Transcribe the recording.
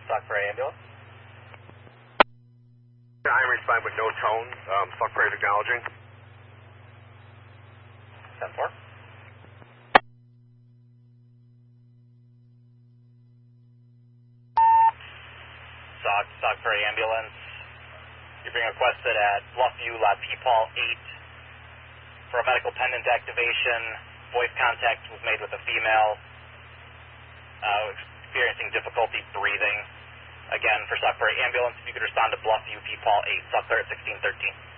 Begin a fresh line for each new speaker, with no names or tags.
Stock Prairie Ambulance.
I'm responding with no tone. Stock Prairie acknowledging.
10-4. Stock Prairie Ambulance. You're being requested at Bluffview, La Peepal 8 for a medical pendant activation. Voice contact was made with a female experiencing difficulty breathing. Again, for Stock Prairie Ambulance, if you could respond to Bluffview, Peepal 8, Stock Prairie at 1613.